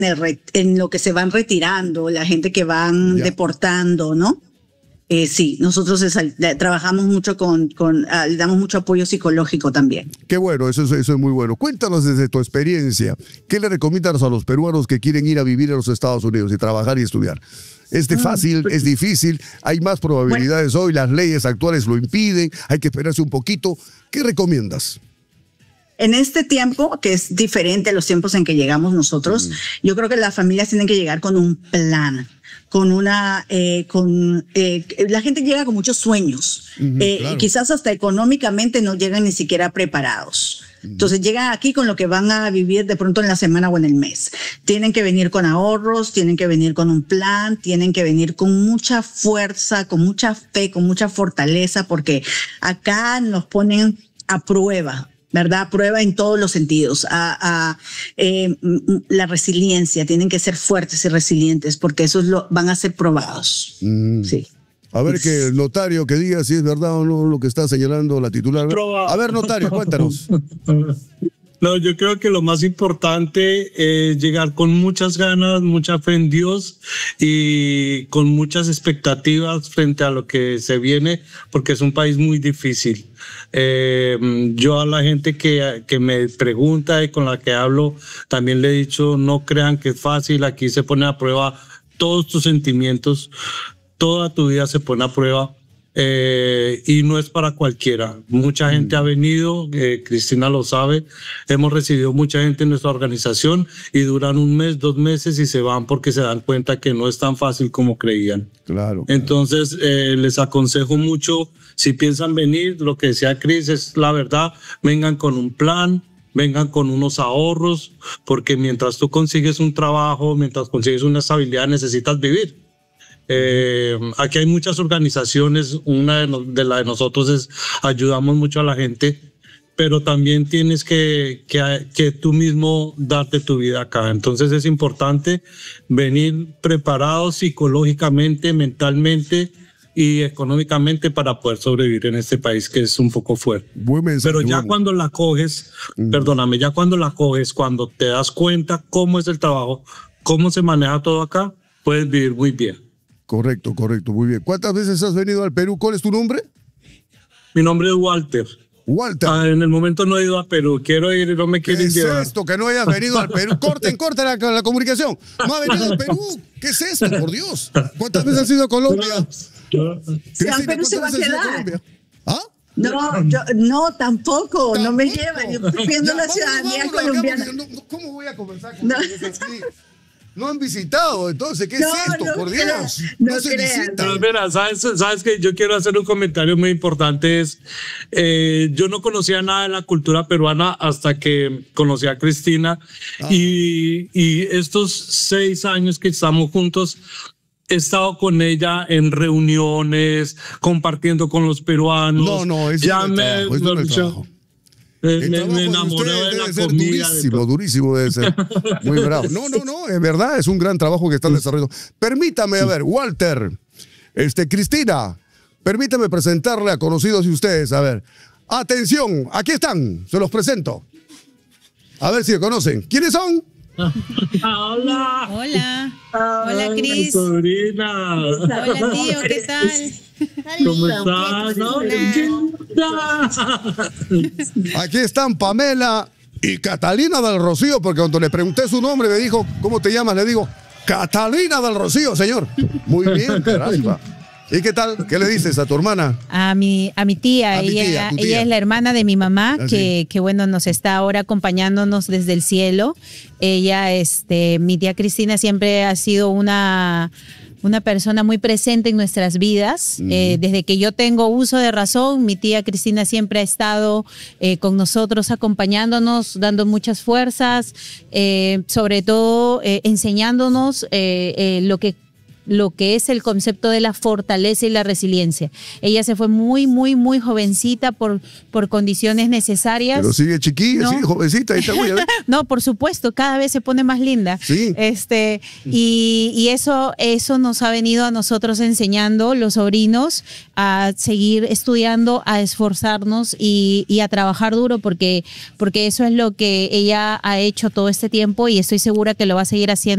en lo que se van retirando, la gente que van deportando, ¿no? Sí, nosotros trabajamos mucho le damos mucho apoyo psicológico también. Qué bueno, eso es muy bueno. Cuéntanos desde tu experiencia, ¿qué le recomiendas a los peruanos que quieren ir a vivir a los Estados Unidos y trabajar y estudiar? ¿Es fácil? ¿Es difícil? ¿Hay más probabilidades hoy? ¿Las leyes actuales lo impiden? ¿Hay que esperarse un poquito? ¿Qué recomiendas? En este tiempo, que es diferente a los tiempos en que llegamos nosotros, yo creo que las familias tienen que llegar con un plan, la gente llega con muchos sueños, claro. Quizás hasta económicamente no llegan ni siquiera preparados. Entonces llegan aquí con lo que van a vivir de pronto en la semana o en el mes. Tienen que venir con ahorros, tienen que venir con un plan, tienen que venir con mucha fuerza, con mucha fe, con mucha fortaleza, porque acá nos ponen a prueba, ¿verdad? Prueba en todos los sentidos. La resiliencia, tienen que ser fuertes y resilientes porque eso van a ser probados. Sí. A ver que el notario que diga si es verdad o no lo que está señalando la titular. A ver, notario, cuéntanos. No, yo creo que lo más importante es llegar con muchas ganas, mucha fe en Dios y con muchas expectativas frente a lo que se viene, porque es un país muy difícil. Yo a la gente que me pregunta y con la que hablo, también le he dicho, no crean que es fácil, aquí se pone a prueba todos tus sentimientos, toda tu vida se pone a prueba. Y no es para cualquiera. Mucha gente ha venido, Cristina lo sabe, hemos recibido mucha gente en nuestra organización y duran un mes, 2 meses y se van porque se dan cuenta que no es tan fácil como creían. Claro. Entonces les aconsejo mucho, si piensan venir, lo que decía Cris es la verdad, vengan con un plan, vengan con unos ahorros, porque mientras tú consigues un trabajo, mientras consigues una estabilidad, necesitas vivir. Aquí hay muchas organizaciones, una de las de nosotros es ayudamos mucho a la gente, pero también tienes que tú mismo darte tu vida acá. Entonces es importante venir preparado psicológicamente, mentalmente y económicamente para poder sobrevivir en este país que es un poco fuerte. Buen mensaje, pero ya cuando la coges, perdóname, ya cuando la coges, cuando te das cuenta cómo es el trabajo, cómo se maneja todo acá, puedes vivir muy bien. Correcto, muy bien. ¿Cuántas veces has venido al Perú? ¿Cuál es tu nombre? Mi nombre es Walter. Walter. En el momento no he ido a Perú. Quiero ir y no me quieren llevar. ¿Qué es esto? Que no hayas venido al Perú. Corten la comunicación. No ha venido al Perú. ¿Qué es esto? Por Dios. ¿Cuántas veces has ido a Colombia? Cristina, Perú se va a quedar. ¿Ah? No, tampoco. No me llevan. Yo defiendo la ciudadanía colombiana. ¿Cómo voy a conversar con ustedes así? No han visitado, entonces, ¿qué es esto? Por Dios, no se visita. Pero mira, sabes que yo quiero hacer un comentario muy importante. Yo no conocía nada de la cultura peruana hasta que conocí a Cristina y estos 6 años que estamos juntos, he estado con ella en reuniones, compartiendo con los peruanos. Es trabajo. Me enamoré de la comida. Durísimo debe ser. Muy bravo. No, es verdad, es un gran trabajo que están desarrollando. Permítame, a ver, Walter, Cristina, permítame presentarle a conocidos de ustedes, a ver. Atención, aquí están, se los presento. A ver si lo conocen. ¿Quiénes son? Hola. Hola, Cris. Sobrina. Hola, tío, ¿qué tal? ¿Cómo estás? Aquí están Pamela y Catalina del Rocío, porque cuando le pregunté su nombre me dijo, ¿cómo te llamas? Le digo, Catalina del Rocío, señor. Muy bien, caramba. ¿Y qué tal? ¿Qué le dices a tu hermana? A mi tía. Ella es la hermana de mi mamá, que bueno, nos está ahora acompañándonos desde el cielo. Ella, mi tía Cristina siempre ha sido una persona muy presente en nuestras vidas. Desde que yo tengo uso de razón, mi tía Cristina siempre ha estado con nosotros, acompañándonos, dando muchas fuerzas, sobre todo enseñándonos lo que lo que es el concepto de la fortaleza y la resiliencia. Ella se fue muy, muy, muy jovencita por condiciones necesarias. Pero sigue chiquilla, ¿no? Sí, jovencita. Ahí está, no, por supuesto, cada vez se pone más linda. Sí. Y eso nos ha venido a nosotros enseñando, los sobrinos, a seguir estudiando, a esforzarnos y a trabajar duro, porque eso es lo que ella ha hecho todo este tiempo y estoy segura que lo va a seguir haciendo.